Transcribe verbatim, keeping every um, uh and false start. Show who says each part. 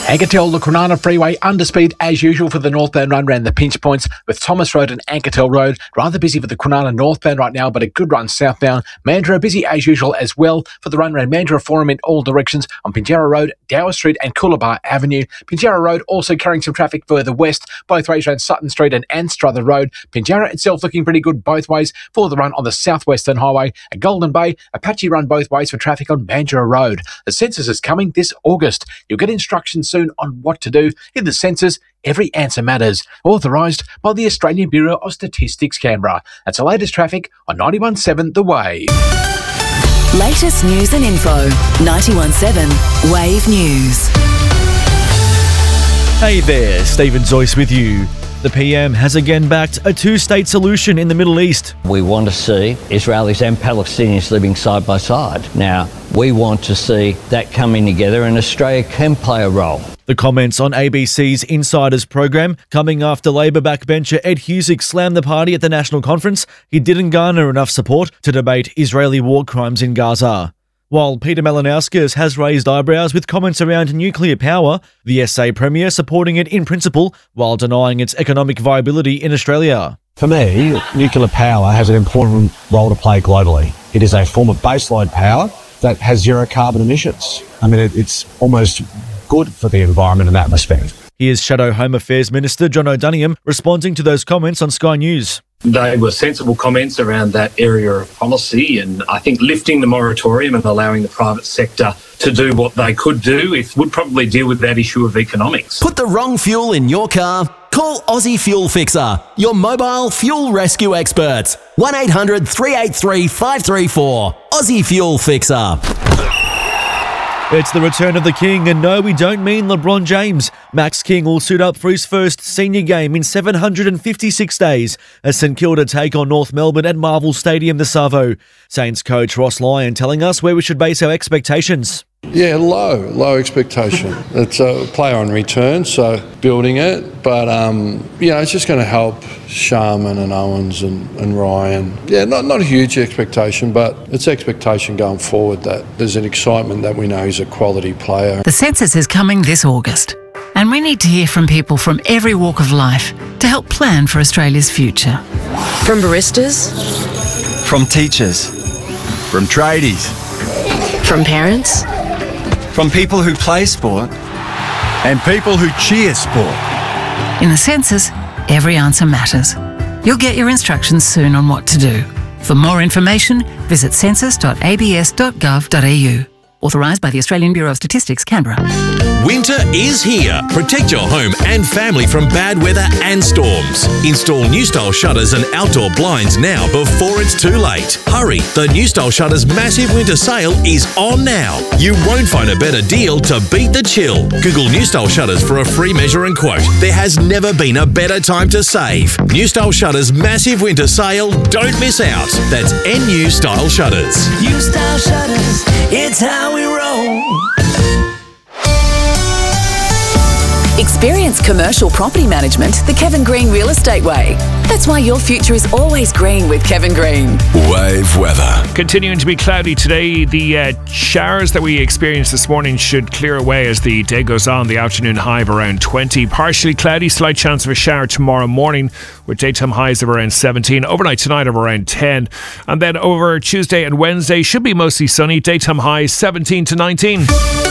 Speaker 1: Ankertel, the Kwinana Freeway, underspeed as usual for the northbound run around the pinch points with Thomas Road and Ankertel Road. Rather busy for the Kwinana northbound right now, but a good run southbound. Mandurah busy as usual as well for the run around Mandurah Forum in all directions on Pinjarra Road, Dower Street and Coolabah Avenue. Pinjarra Road also carrying some traffic further west, both ways around Sutton Street and Anstruther Road. Pinjarra itself looking pretty good both ways for the run on the southwestern highway. At Golden Bay, Apache run both ways for traffic on Mandurah Road. The census is coming this August. You'll get instructions soon on what to do. In the census, every answer matters. Authorised by the Australian Bureau of Statistics, Canberra. That's the latest traffic on ninety-one point seven The Wave.
Speaker 2: Latest news and info. ninety-one point seven Wave News.
Speaker 3: Hey there, Stephen Zoyce with you. The P M has again backed a two-state solution in the Middle East.
Speaker 4: We want to see Israelis and Palestinians living side by side. Now, we want to see that coming together, and Australia can play a role.
Speaker 3: The comments on A B C's Insiders program coming after Labor backbencher Ed Husic slammed the party at the National Conference. He didn't garner enough support to debate Israeli war crimes in Gaza. While Peter Malinauskas has raised eyebrows with comments around nuclear power, the S A Premier supporting it in principle while denying its economic viability in Australia.
Speaker 5: For me, nuclear power has an important role to play globally. It is a form of baseload power that has zero carbon emissions. I mean, it, it's almost good for the environment in that respect.
Speaker 3: Here's Shadow Home Affairs Minister John O'Doniam responding to those comments on Sky News.
Speaker 6: They were sensible comments around that area of policy, and I think lifting the moratorium and allowing the private sector to do what they could do it would probably deal with that issue of economics.
Speaker 7: Put the wrong fuel in your car? Call Aussie Fuel Fixer, your mobile fuel rescue experts. one eight hundred three eight three five three four. Aussie Fuel Fixer.
Speaker 3: It's the return of the King, and no, we don't mean LeBron James. Max King will suit up for his first senior game in seven hundred fifty-six days as St Kilda take on North Melbourne at Marvel Stadium this Savo. Saints coach Ross Lyon telling us where we should base our expectations.
Speaker 8: Yeah, low, low expectation. It's a player on return, so building it. But, um, you know, it's just going to help Sharman and Owens and, and Ryan. Yeah, not, not a huge expectation, but it's expectation going forward that there's an excitement that we know he's a quality player.
Speaker 9: The census is coming this August, and we need to hear from people from every walk of life to help plan for Australia's future.
Speaker 10: From baristas,
Speaker 11: from teachers, from tradies,
Speaker 10: from parents,
Speaker 11: from people who play sport and people who cheer sport.
Speaker 9: In the census, every answer matters. You'll get your instructions soon on what to do. For more information, visit census dot a b s dot gov dot a u. Authorised by the Australian Bureau of Statistics, Canberra.
Speaker 12: Winter is here. Protect your home and family from bad weather and storms. Install New Style shutters and outdoor blinds now before it's too late. Hurry, the New Style Shutters massive winter sale is on now. You won't find a better deal to beat the chill. Google New Style Shutters for a free measure and quote. There has never been a better time to save. New Style Shutters massive winter sale. Don't miss out. That's N U Style Shutters.
Speaker 13: New Style Shutters, it's how we roll.
Speaker 2: Experience commercial property management the Kevin Green Real Estate Way. That's why your future is always green with Kevin Green.
Speaker 14: Wave weather.
Speaker 15: Continuing to be cloudy today, the uh, showers that we experienced this morning should clear away as the day goes on. The afternoon high of around twenty. Partially cloudy, slight chance of a shower tomorrow morning with daytime highs of around seventeen. Overnight tonight of around ten. And then over Tuesday and Wednesday should be mostly sunny. Daytime highs seventeen to nineteen.